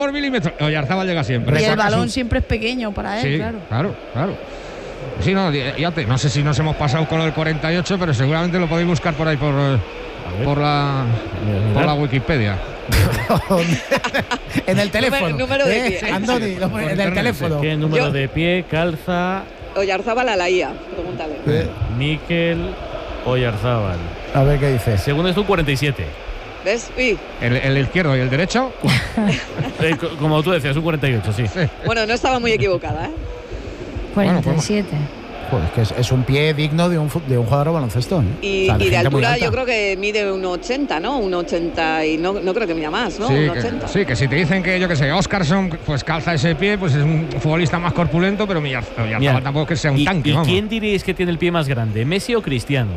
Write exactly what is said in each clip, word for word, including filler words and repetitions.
por milímetros. Oyarzábal llega siempre. Y el balón siempre es pequeño para él, sí, claro. Claro, claro. Sí, no, ya te, no sé si nos hemos pasado con el cuarenta y ocho, pero seguramente lo podéis buscar por ahí por, por, la, por la Wikipedia. En el teléfono. Número, número de pie. ¿Eh? Andoni, lo pone en el teléfono. ¿Qué número Yo- de pie calza Oyarzábal a la I A, pregúntale. Eh, Mikel Oyarzábal? A ver qué dice. Según esto, cuarenta y siete. ¿Ves? Uy, El, el izquierdo y el derecho. Eh, co- como tú decías, un cuarenta y ocho, sí. bueno, no estaba muy equivocada, ¿eh? cuarenta y siete. Pues que es, es un pie digno de un, fu- de un jugador de baloncesto, ¿eh? Y, O sea, y de gente muy altura alta. yo creo que mide uno ochenta, ¿no? uno ochenta y no, no creo que mida más, ¿no? Sí, uno que, ochenta. sí, que si te dicen que yo que sé, Oscarson pues calza ese pie, pues es un futbolista más corpulento, pero Oyar- Oyarzábal Mira, tampoco es que sea un ¿Y, tanque. ¿y vamos. quién diríais que tiene el pie más grande, Messi o Cristiano?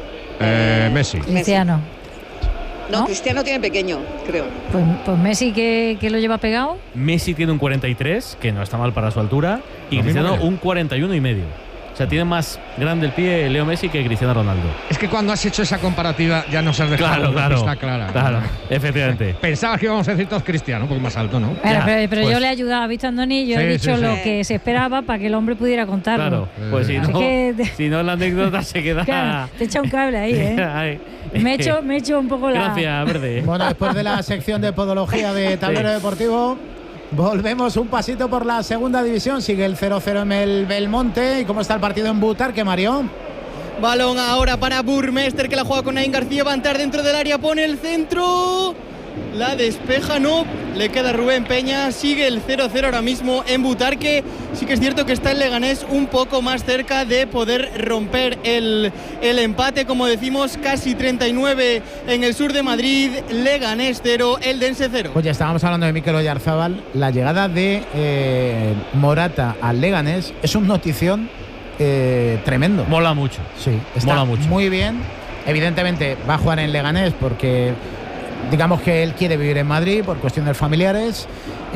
Eh, Messi. Cristiano. No, ¿no? Cristiano tiene pequeño, creo. Pues, pues Messi que, que lo lleva pegado. Messi tiene un cuarenta y tres, que no está mal para su altura, y Lo mismo Cristiano que yo. un cuarenta y uno y medio. O sea, tiene más grande el pie Leo Messi que Cristiano Ronaldo. Es que cuando has hecho esa comparativa ya nos has dejado. Claro, claro. Está clara. Claro, efectivamente. Pensabas que íbamos a decir todos Cristiano, un poco más alto, ¿no? Pero, Ya, pero, pero pues- yo le he ayudado, ¿has visto, Andoni? Yo Sí, he dicho sí, sí. lo que se esperaba para que el hombre pudiera contarlo. Claro, pues si Así no, que- si no la anécdota se queda. Claro, te echa un cable ahí, ¿eh? Ay, Me he hecho, me he hecho un poco la. Gracias, Verde. Bueno, después de la sección de podología de Tablero Sí. Deportivo, volvemos un pasito por la segunda división. Sigue el cero cero en el Belmonte. ¿Y cómo está el partido en Butarque, Mario? Balón ahora para Burmester, que la juega con Nain García. Va a entrar dentro del área, pone el centro. La despeja, no. Le queda Rubén Peña. Sigue el cero cero ahora mismo en Butarque. Sí que es cierto que está el Leganés un poco más cerca de poder romper el, el empate. Como decimos, casi treinta y nueve en el sur de Madrid. Leganés cero, Eldense cero. Pues ya estábamos hablando de Mikel Oyarzábal. La llegada de eh, Morata al Leganés es un notición eh, tremendo. Mola mucho. Sí, está Mola mucho. muy bien. Evidentemente va a jugar en Leganés porque digamos que él quiere vivir en Madrid por cuestiones familiares.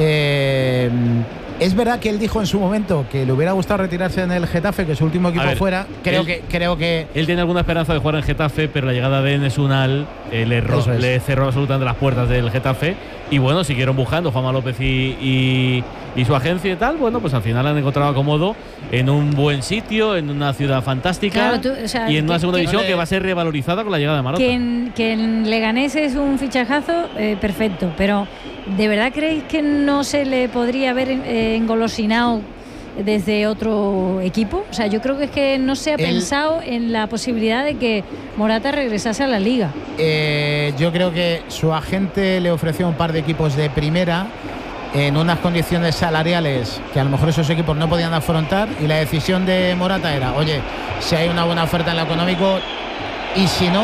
Eh, es verdad que él dijo en su momento que le hubiera gustado retirarse en el Getafe, que su último equipo A ver, fuera. Creo él- que creo que Él tiene alguna esperanza de jugar en Getafe, pero la llegada de Enes Unal eh, le, ro- Eso es. le cerró absolutamente las puertas del Getafe. Y bueno, siguieron buscando Juanma López y, y, y su agencia y tal. Bueno, pues al final han encontrado acomodo en un buen sitio, en una ciudad fantástica Claro, tú, o sea, y en una que- segunda que- división que va a ser revalorizada con la llegada de Marota. Que en, que en Leganés es un fichajazo, eh, perfecto, pero ¿de verdad creéis que no se le podría haber eh, engolosinado desde otro equipo? O sea, yo creo que es que no se ha El- pensado en la posibilidad de que Morata regresase a la liga. eh, yo creo que su agente le ofreció un par de equipos de primera en unas condiciones salariales que a lo mejor esos equipos no podían afrontar, y la decisión de Morata era, oye, si hay una buena oferta en lo económico, y si no,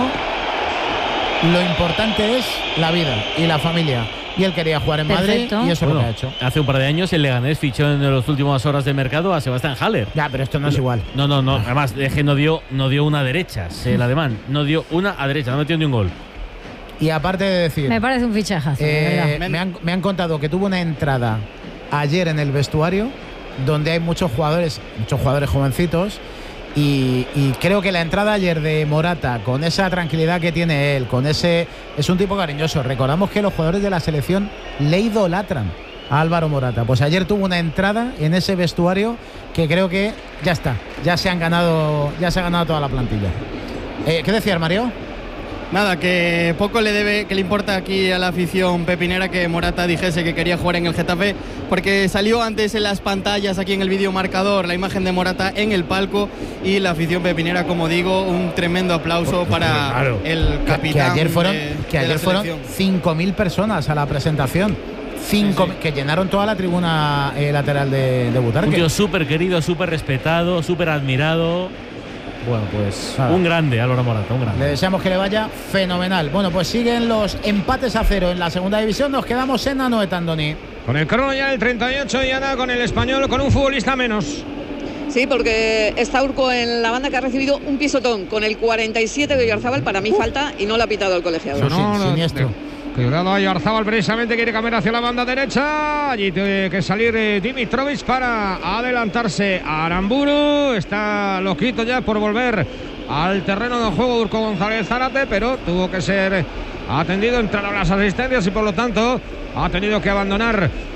lo importante es la vida y la familia. Y él quería jugar en Perfecto. Madrid y eso es lo Bueno, que ha hecho. hace un par de años el Leganés fichó en las últimas horas de mercado a Sebastián Haller. Ya, pero esto no es igual. No, no, no. Además, es que no dio, no dio una a derechas el alemán. No dio una a derecha, no metió ni un gol. Y aparte de decir, Me parece un fichajazo, de eh, verdad. me, han, me han contado que tuvo una entrada ayer en el vestuario donde hay muchos jugadores, muchos jugadores jovencitos. Y, y creo que la entrada ayer de Morata, con esa tranquilidad que tiene él, con ese. Es un tipo cariñoso. Recordamos que los jugadores de la selección le idolatran a Álvaro Morata. Pues ayer tuvo una entrada en ese vestuario que creo que ya está. Ya se han ganado, ya se ha ganado toda la plantilla. Eh, ¿Qué decías, Mario? Nada, que poco le debe, que le importa aquí a la afición pepinera que Morata dijese que quería jugar en el Getafe, porque salió antes en las pantallas, aquí en el vídeo marcador, la imagen de Morata en el palco, y la afición pepinera, como digo, un tremendo aplauso para claro. el Que, capitán. que ayer fueron, de- que de la ayer fueron selección. cinco mil personas a la presentación. Cinco, Sí, sí. Que llenaron toda la tribuna eh, lateral de, de Un Butarque. tío súper querido, súper respetado, súper admirado. Bueno, pues Nada. un grande, Álvaro Morata, un Le grande. deseamos que le vaya fenomenal. Bueno, pues siguen los empates a cero en la segunda división. Nos quedamos en Anoeta, Andoni. Con el crono ya el treinta y ocho y Ana con el Español con un futbolista menos. Sí, porque está Urco en la banda, que ha recibido un pisotón con el cuarenta y siete de Oyarzábal. Para mí falta y no lo ha pitado el colegiado. Eso sí, siniestro. Cuidado, Oyarzábal precisamente quiere cambiar hacia la banda derecha. Allí tiene que salir eh, Dimitrovic para adelantarse a Aramburu. Está loquito ya por volver al terreno de juego Urco González Zárate, pero tuvo que ser ha atendido, entraron las asistencias y por lo tanto ha tenido que abandonar